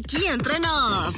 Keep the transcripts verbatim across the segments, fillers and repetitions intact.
Aquí entre nos.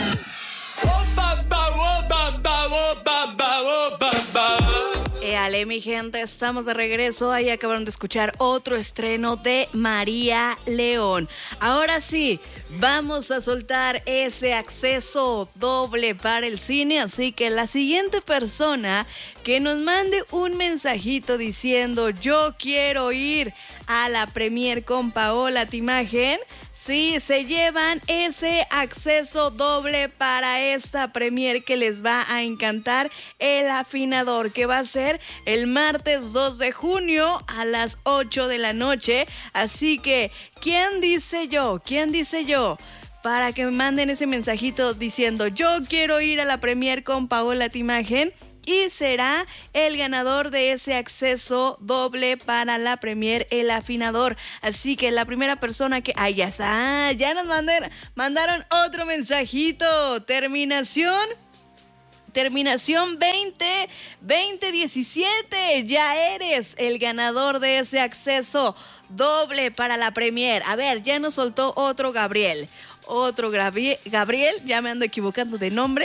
Éale, mi gente, estamos de regreso. Ahí acabaron de escuchar otro estreno de María León. Ahora sí, vamos a soltar ese acceso doble para el cine. Así que la siguiente persona que nos mande un mensajito diciendo yo quiero ir a la premier con Paola Timagen, sí, se llevan ese acceso doble para esta premier que les va a encantar, El Afinador, que va a ser el martes dos de junio a las ocho de la noche. Así que, ¿quién dice yo? ¿Quién dice yo? Para que me manden ese mensajito diciendo yo quiero ir a la premier con Paola Timagen. Y será el ganador de ese acceso doble para la premier El Afinador. Así que la primera persona que... ¡Ay, ya está! Ya nos mandaron, mandaron otro mensajito. Terminación... Terminación veinte, veinte diecisiete. Ya eres el ganador de ese acceso doble para la premier. A ver, ya nos soltó otro Gabriel. Otro Gabriel, Gabriel, ya me ando equivocando de nombre.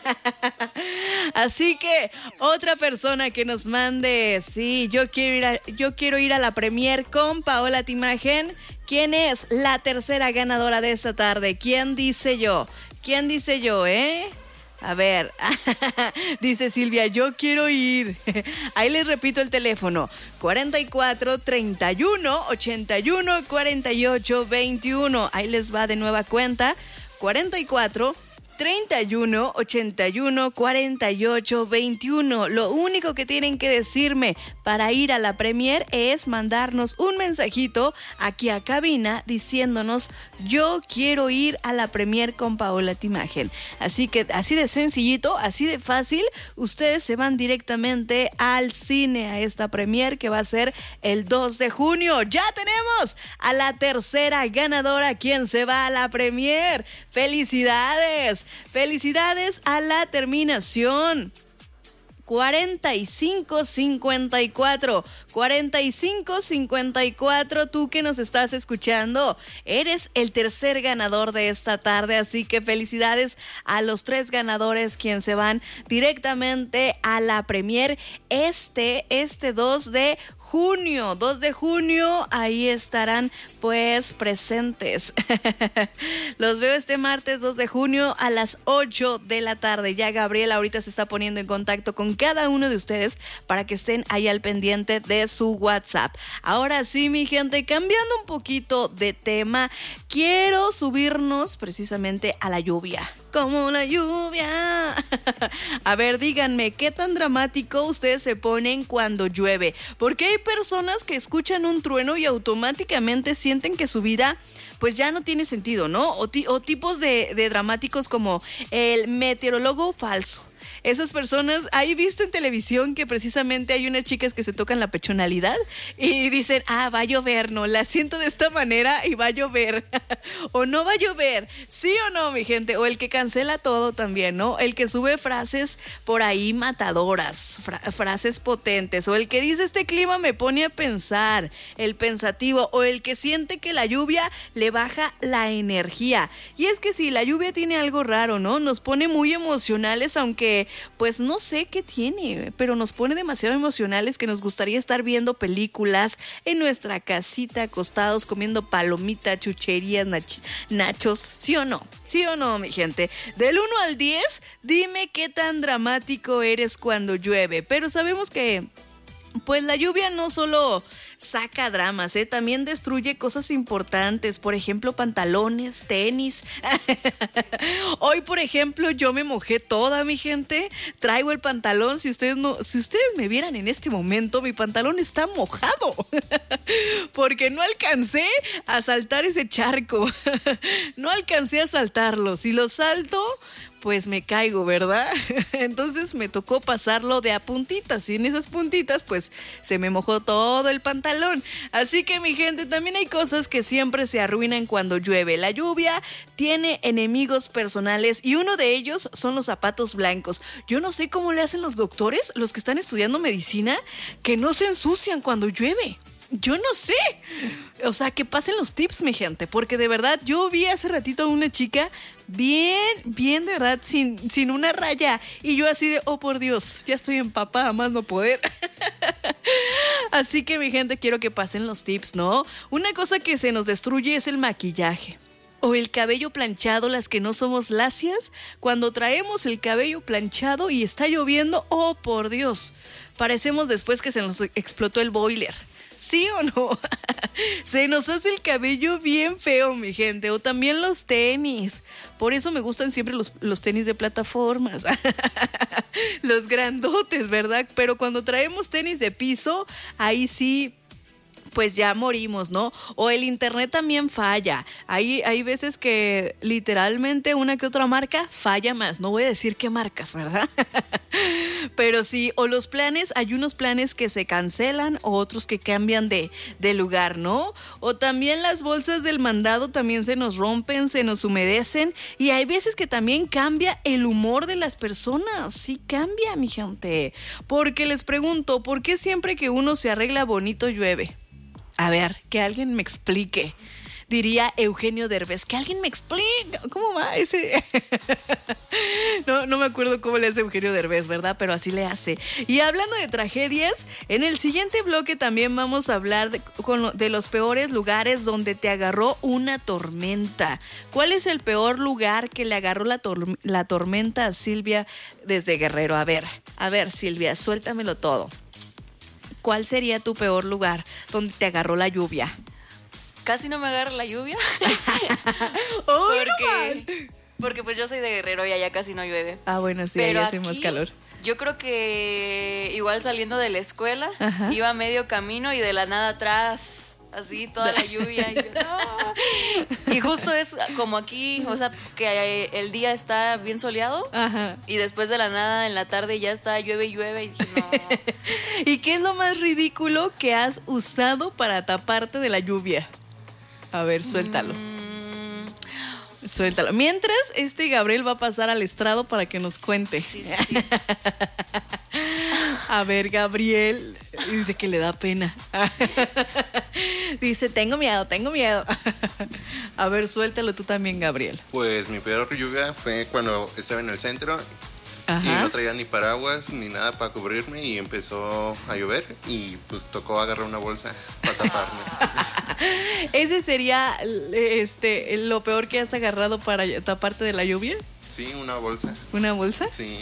Así que otra persona que nos mande, sí, yo quiero ir a, yo quiero ir a la premier con Paola Timagen. ¿Quién es la tercera ganadora de esta tarde? ¿Quién dice yo? ¿Quién dice yo, eh? A ver, dice Silvia, yo quiero ir. Ahí les repito el teléfono, cuarenta y cuatro, treinta y uno, ochenta y uno, cuarenta y ocho, veintiuno. Ahí les va de nueva cuenta, cuarenta y cuatro, treinta y uno, ochenta y uno, cuarenta y ocho, veintiuno. Lo único que tienen que decirme para ir a la premier es mandarnos un mensajito aquí a cabina diciéndonos yo quiero ir a la premier con Paola Timagen. Así que así de sencillito, así de fácil, ustedes se van directamente al cine, a esta premier que va a ser el dos de junio. Ya tenemos a la tercera ganadora, quien se va a la premier. ¡Felicidades! Felicidades a la terminación cuarenta y cinco cincuenta y cuatro. cuarenta y cinco cincuenta y cuatro, tú que nos estás escuchando, eres el tercer ganador de esta tarde, así que felicidades a los tres ganadores quienes se van directamente a la premier este, este dos de junio, dos de junio, ahí estarán pues presentes. Los veo este martes dos de junio a las ocho de la tarde. Ya Gabriela ahorita se está poniendo en contacto con cada uno de ustedes para que estén ahí al pendiente de su WhatsApp. Ahora sí, mi gente, cambiando un poquito de tema, quiero subirnos precisamente a la lluvia. Como la lluvia. A ver, díganme, ¿qué tan dramático ustedes se ponen cuando llueve? Porque hay personas que escuchan un trueno y automáticamente sienten que su vida pues ya no tiene sentido, ¿no? O, ti- o tipos de, de dramáticos como el meteorólogo falso. Esas personas, ¿hay visto en televisión que precisamente hay unas chicas que se tocan la pechonalidad y dicen, ah, va a llover, no, la siento de esta manera y va a llover, o no va a llover, sí o no, mi gente? O el que cancela todo también, ¿no? El que sube frases por ahí matadoras, fra- frases potentes, o el que dice, este clima me pone a pensar, el pensativo, o el que siente que la lluvia le baja la energía. Y es que sí, la lluvia tiene algo raro, ¿no? Nos pone muy emocionales, aunque pues no sé qué tiene, pero nos pone demasiado emocionales que nos gustaría estar viendo películas en nuestra casita, acostados, comiendo palomitas, chucherías, nach- nachos, ¿sí o no? ¿Sí o no, mi gente? Del uno al diez, dime qué tan dramático eres cuando llueve, pero sabemos que pues la lluvia no solo saca dramas, ¿eh? También destruye cosas importantes, por ejemplo, pantalones, tenis. Hoy, por ejemplo, yo me mojé toda, mi gente. Traigo el pantalón, si ustedes no, si ustedes me vieran en este momento, mi pantalón está mojado. Porque no alcancé a saltar ese charco. No alcancé a saltarlo. Si lo salto, pues me caigo, ¿verdad? Entonces me tocó pasarlo de a puntitas y en esas puntitas pues se me mojó todo el pantalón. Así que, mi gente, también hay cosas que siempre se arruinan cuando llueve. La lluvia tiene enemigos personales y uno de ellos son los zapatos blancos. Yo no sé cómo le hacen los doctores, los que están estudiando medicina, que no se ensucian cuando llueve. Yo no sé. O sea, que pasen los tips, mi gente. Porque de verdad, yo vi hace ratito a una chica bien, bien, de verdad, sin, sin una raya. Y yo así de, oh, por Dios, ya estoy empapada, más no poder. Así que, mi gente, quiero que pasen los tips, ¿no? Una cosa que se nos destruye es el maquillaje. O el cabello planchado, las que no somos lacias. Cuando traemos el cabello planchado y está lloviendo, oh, por Dios. Parecemos después que se nos explotó el boiler. ¿Sí o no? Se nos hace el cabello bien feo, mi gente. O también los tenis. Por eso me gustan siempre los, los tenis de plataformas. Los grandotes, ¿verdad? Pero cuando traemos tenis de piso, ahí sí, pues ya morimos, ¿no? O el internet también falla. Hay, hay veces que literalmente una que otra marca falla más. No voy a decir qué marcas, ¿verdad? Pero sí, o los planes, hay unos planes que se cancelan o otros que cambian de, de lugar, ¿no? O también las bolsas del mandado también se nos rompen, se nos humedecen y hay veces que también cambia el humor de las personas. Sí cambia, mi gente. Porque les pregunto, ¿por qué siempre que uno se arregla bonito llueve? A ver, que alguien me explique. Diría Eugenio Derbez, que alguien me explique. ¿Cómo va ese? No, no me acuerdo cómo le hace Eugenio Derbez, ¿verdad? Pero así le hace. Y hablando de tragedias, en el siguiente bloque también vamos a hablar de, con, de los peores lugares donde te agarró una tormenta. ¿Cuál es el peor lugar que le agarró la, tor- la tormenta a Silvia desde Guerrero? A ver, a ver, Silvia, suéltamelo todo. ¿Cuál sería tu peor lugar donde te agarró la lluvia? Casi no me agarra la lluvia. ¡Oh, porque, porque pues yo soy de Guerrero y allá casi no llueve. Ah, bueno, sí, pero allá hace más calor. Yo creo que igual saliendo de la escuela, ajá, iba a medio camino y de la nada atrás, así toda la lluvia. Y, yo, no. Y justo es como aquí, o sea, que el día está bien soleado, ajá, y después de la nada en la tarde ya está llueve y llueve y dije, no. ¿Y qué es lo más ridículo que has usado para taparte de la lluvia? A ver, suéltalo. Mm. Suéltalo. Mientras, este Gabriel va a pasar al estrado para que nos cuente. Sí, sí, sí. A ver, Gabriel. Dice que le da pena. Dice, tengo miedo, tengo miedo. A ver, suéltalo tú también, Gabriel. Pues mi peor lluvia fue cuando estaba en el centro. Ajá. Y no traía ni paraguas ni nada para cubrirme y empezó a llover y pues tocó agarrar una bolsa para taparme. ¿Ese sería este lo peor que has agarrado para taparte de la lluvia? Sí, una bolsa. ¿Una bolsa? Sí.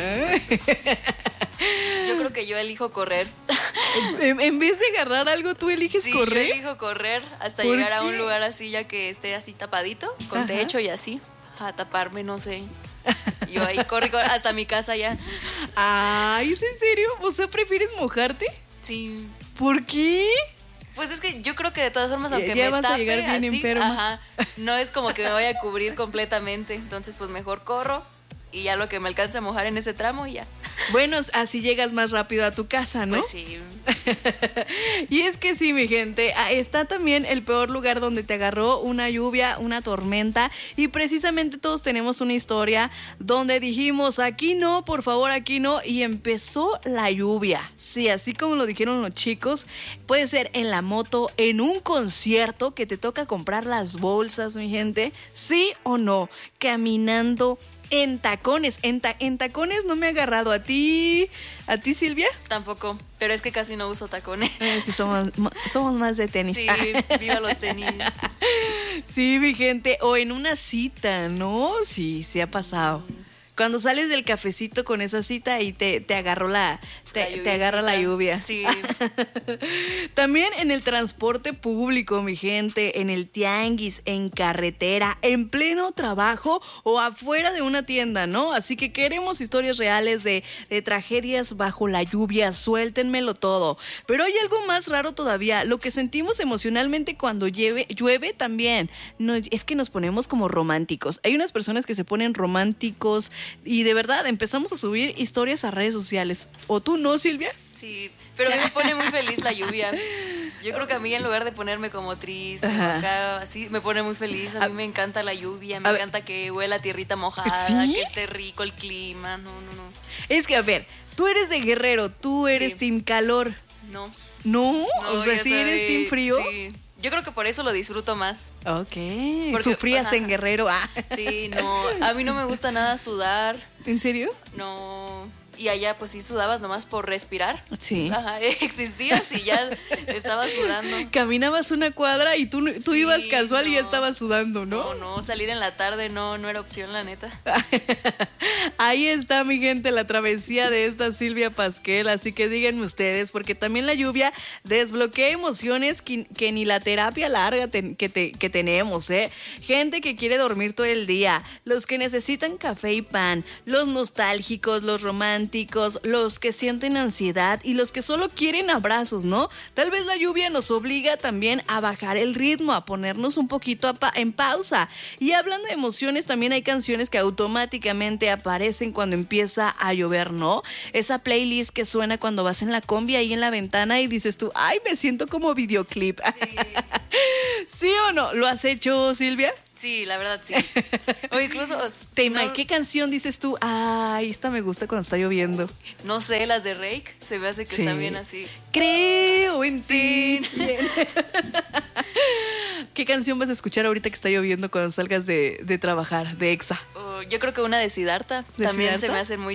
Yo creo que yo elijo correr. En, en vez de agarrar algo, ¿tú eliges sí, correr? Sí, yo elijo correr hasta llegar qué? a un lugar así ya que esté así tapadito, con Ajá. techo y así, a taparme, no sé. Yo ahí corro, corro hasta mi casa ya. Ay, ¿es en serio? O sea, ¿prefieres mojarte? Sí. ¿Por qué? Pues es que yo creo que de todas formas, aunque ya me vas tape a llegar bien así, enferma. Ajá, no es como que me vaya a cubrir completamente. Entonces, pues mejor corro y ya lo que me alcance a mojar en ese tramo y ya. Bueno, así llegas más rápido a tu casa, ¿no? Pues sí. Y es que sí, mi gente, está también el peor lugar donde te agarró una lluvia, una tormenta, y precisamente todos tenemos una historia donde dijimos, aquí no, por favor, aquí no, y empezó la lluvia. Sí, así como lo dijeron los chicos, puede ser en la moto, en un concierto que te toca comprar las bolsas, mi gente, sí o no, caminando en tacones, en, ta- en tacones no me ha agarrado. ¿A ti, a ti, Silvia? Tampoco, pero es que casi no uso tacones. Eh, sí, somos, somos más de tenis. Sí, viva los tenis. Sí, mi gente, o en una cita, ¿no? Sí, sí ha pasado. Cuando sales del cafecito con esa cita y te, te agarró la, te, la te agarra la lluvia. Sí. También en el transporte público, mi gente, en el tianguis, en carretera, en pleno trabajo o afuera de una tienda, ¿no? Así que queremos historias reales de, de tragedias bajo la lluvia, suéltenmelo todo. Pero hay algo más raro todavía, lo que sentimos emocionalmente cuando llueve, llueve también. No, es que nos ponemos como románticos. Hay unas personas que se ponen románticos y de verdad empezamos a subir historias a redes sociales. ¿O tú no, Silvia? Sí, pero a mí me pone muy feliz la lluvia. Yo creo que a mí en lugar de ponerme como triste, acá, así, me pone muy feliz. A mí me encanta la lluvia, me encanta que huela tierrita mojada, ¿sí? Que esté rico el clima. No, no, no. Es que, a ver, tú eres de Guerrero, tú eres sí. team calor. No. No, No, o sea, ya si eres sabe, team frío. Sí. Yo creo que por eso lo disfruto más. Ok. Porque, Sufrías ajá. en Guerrero. Ah. Sí, no, a mí no me gusta nada sudar, ¿En serio? no. Y allá pues sí sudabas nomás por respirar. Sí. Ajá, existías y ya estabas sudando. Caminabas una cuadra y tú, tú Sí, ibas casual y ya no. estabas sudando, ¿no? No, no, salir en la tarde no, no era opción, la neta. Ahí está, mi gente, la travesía de esta Silvia Pasquel. Así que díganme ustedes, porque también la lluvia desbloquea emociones que, que ni la terapia larga te- que, te- que tenemos, ¿eh? Gente que quiere dormir todo el día, los que necesitan café y pan, los nostálgicos, los románticos, los que sienten ansiedad y los que solo quieren abrazos, ¿no? Tal vez la lluvia nos obliga también a bajar el ritmo, a ponernos un poquito a pa- en pausa. Y hablando de emociones, también hay canciones que automáticamente aparecen cuando empieza a llover, ¿no? Esa playlist que suena cuando vas en la combi ahí en la ventana y dices tú, ay, me siento como videoclip. Sí, ¿Sí o no? ¿Lo has hecho, Silvia? sí, la verdad sí. O incluso, si Te no, ima- ¿Qué canción dices tú? Ay, esta me gusta cuando está lloviendo. no sé, las de Rake, se me hace que Sí. están bien así. Creo en ti. Sí. Bien. ¿Qué canción vas a escuchar ahorita que está lloviendo cuando salgas de, de trabajar, de Exa? O yo creo que una de Siddhartha ¿De también Siddhartha? se me hacen muy